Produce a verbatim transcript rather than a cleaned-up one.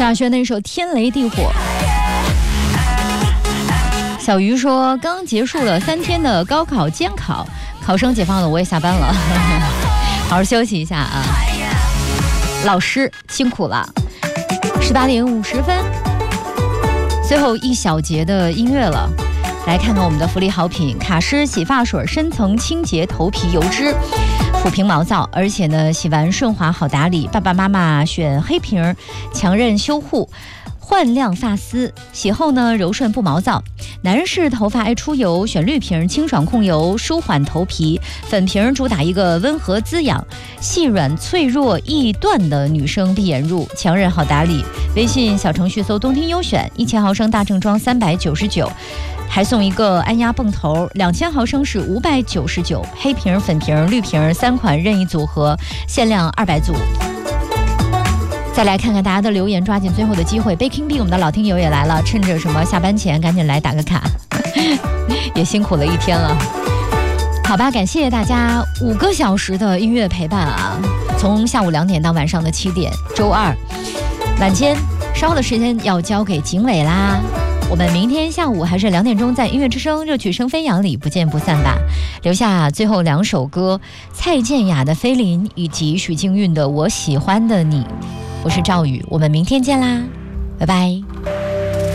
夏轩那首《天雷地火》。小鱼说，刚结束了三天的高考监考，考生解放了，我也下班了，好好休息一下啊！老师辛苦了。十八点五十分，最后一小节的音乐了。来看看我们的福利好品：卡诗洗发水，深层清洁头皮油脂，抚平毛躁，而且呢洗完顺滑好打理。爸爸妈妈选黑瓶，强韧修护，焕亮发丝，洗后呢柔顺不毛躁。男士头发爱出油，选绿瓶，清爽控油，舒缓头皮。粉瓶主打一个温和滋养，细软脆弱易断的女生必眼入，强韧好打理。微信小程序搜冬天优选，一千毫升大正装三百九十九。还送一个安压泵头，两千毫升是五百九十九，黑瓶、粉瓶、绿瓶三款任意组合，限量二百组。再来看看大家的留言，抓紧最后的机会。Baking B 我们的老听友也来了，趁着什么下班前赶紧来打个卡，也辛苦了一天了。好吧，感谢大家五个小时的音乐陪伴啊，从下午两点到晚上的七点。周二晚间稍后的时间要交给景伟啦。我们明天下午还是两点钟在音乐之声热曲声飞扬里不见不散吧。留下最后两首歌，蔡健雅的《菲林》以及许静韵的《我喜欢的你》。我是赵宇，我们明天见啦，拜拜。